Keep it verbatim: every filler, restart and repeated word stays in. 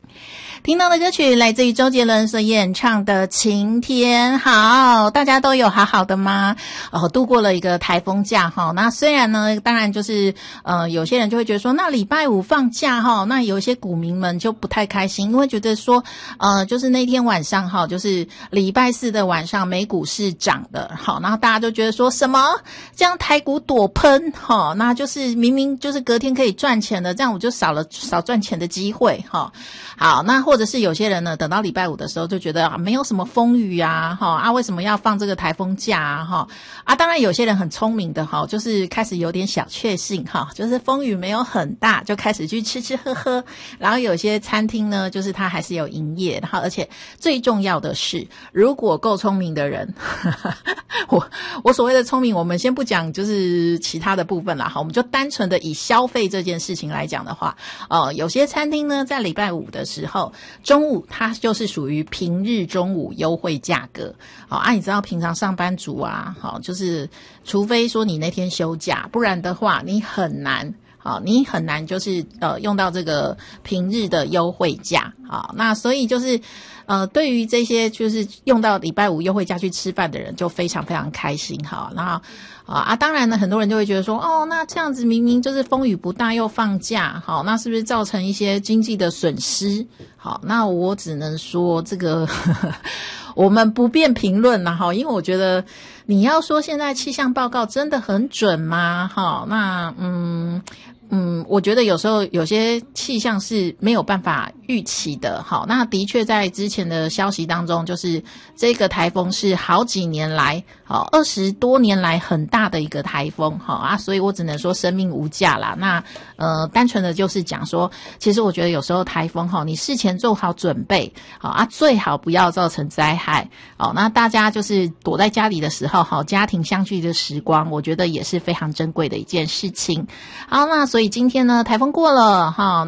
听到的歌曲来自于周杰伦所演唱的《晴天》。好，大家都有好好的吗？哦，度过了一个台风假哈。那虽然呢，当然就是呃，有些人就会觉得说，那礼拜五放假哈，那有一些股民们就不太开心，因为觉得说，呃，就是那天晚上哈，就是礼拜四的晚上，美股是涨的，好，然后大家都觉得说什么这样台股躲喷哈，那就是明明就是隔天可以赚钱的，这样我就少了少赚钱的机会哈。好，那或者是有些人呢，等到礼拜五的时候就觉得啊，没有什么风雨啊，哈啊，为什么要放这个台风假啊，哈啊，当然有些人很聪明的哈，就是开始有点小确幸哈，就是风雨没有很大，就开始去吃吃喝喝，然后有些餐厅呢，就是它还是有营业，然后而且最重要的是，如果够聪明的人，呵呵我我所谓的聪明，我们先不讲就是其他的部分啦，哈，我们就单纯的以消费这件事情来讲的话，呃，有些餐厅呢，在礼拜五的时候，中午它就是属于平日中午优惠价格。好啊，你知道平常上班族啊，好，就是除非说你那天休假，不然的话你很难。好，你很难就是呃用到这个平日的优惠价。好，那所以就是呃对于这些就是用到礼拜五优惠价去吃饭的人就非常非常开心。好，然后啊啊当然呢很多人就会觉得说，哦，那这样子明明就是风雨不大又放假，好，那是不是造成一些经济的损失？好，那我只能说这个呵呵我们不便评论啦，哈，因为我觉得你要说现在气象报告真的很准吗？哈，那嗯嗯，我觉得有时候有些气象是没有办法预期的。好，那的确在之前的消息当中，就是这个台风是好几年来，好二十多年来很大的一个台风，好啊，所以我只能说生命无价啦。那呃，单纯的就是讲说，其实我觉得有时候台风哈，你事前做好准备，好啊，最好不要造成灾害。好，那大家就是躲在家里的时候，好，家庭相聚的时光，我觉得也是非常珍贵的一件事情。好，那所以今天呢，台风过了哈。